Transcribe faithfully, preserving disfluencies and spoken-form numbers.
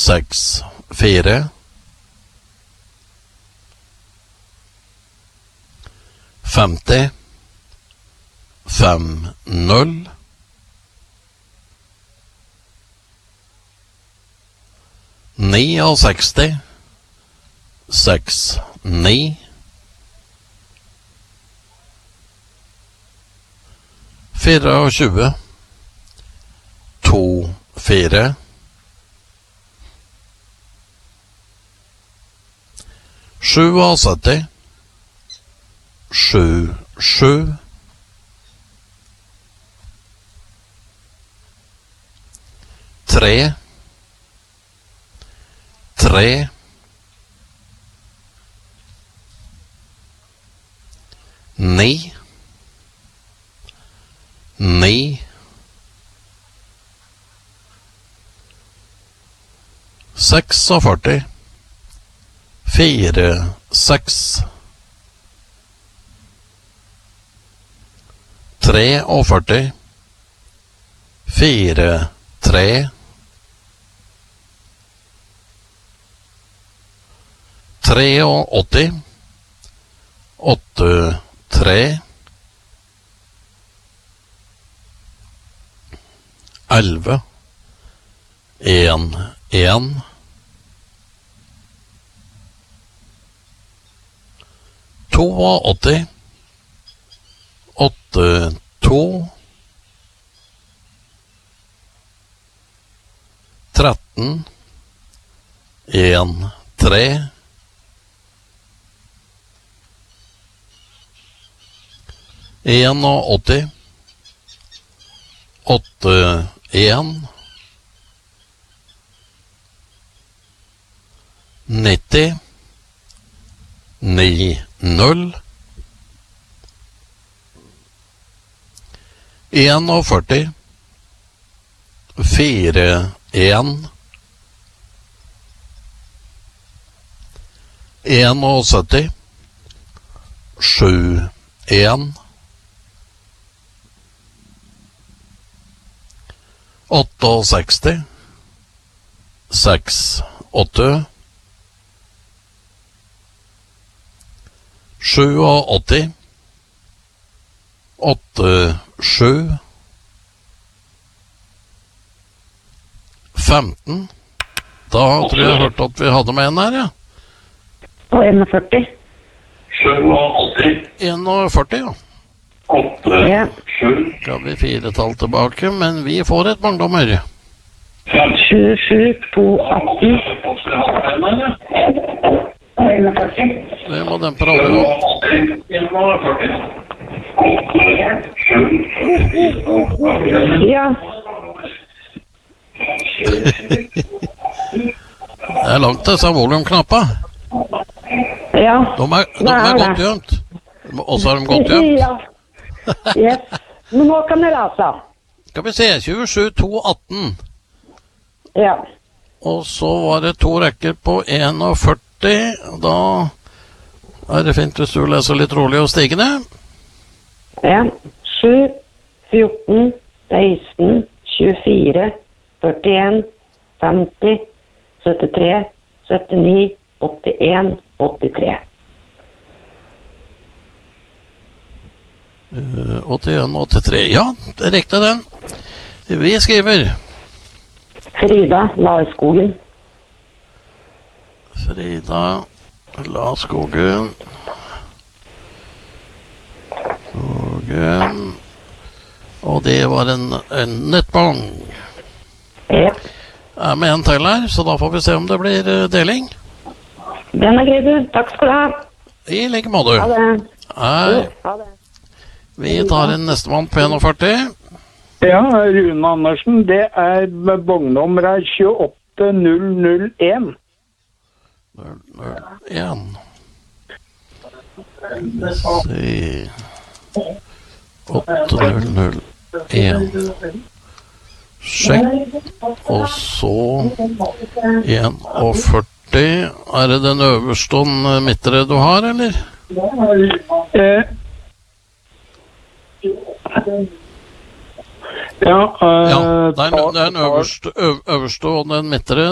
seks fire femti fem null seksti seks ni tjuefire to fire sytti sju sju tre tre ni ni førtiseks fire seks førtistre fire tre åtti åtte tre elleve en en åtti to åtte to tretten en tre åtti åtte en nitti ni null førti fire en sytti sju en seksti åtte seks åtte åtti sju åtte sju femten. Da tror jeg jeg hørte at vi hadde med en her, ja. Og førti. førti, ja. Ja. Skal vi fire tall tilbake, men vi får et barndommer. sju sju to atten. Det må dempe radioen. Ja. Det er langt disse volumknappa. Ja. De er, de er godt gjemt. Og så er de godt gjemt. Ja. Yes. Men nå kan jeg lese. Skal vi se, tjuesju to atten. Ja. Og så var det to rekker på førti. Da er det fint hvis du leser litt rolig og stigende. Ja. sju, fjorten, seksten, tjuefire, førtien, femti, syttitre, syttini, åttien, åttitre. Uh, åttien, åttitre. Ja, det er riktig den. Vi skriver Frida Larskogen. Frida Larskogen. Skogen. Og det var en, en nettballong. Ja. Jeg er med en til her, så da får vi se om det blir uh, deling. Den er grei, du. Takk skal du ha. I like måte. Ha det. Hei. Ha det. Vi tar en nestemann på førti. Ja, Rune Andersen, det er vognnummeret tjueåtte null null en. null null en. Se. åtte null null en. Sjekk. Og så førti. Er det den øverste og midtre du har, eller? Eh. Ja, uh, ja, det er den øverste, øverste og den midtre.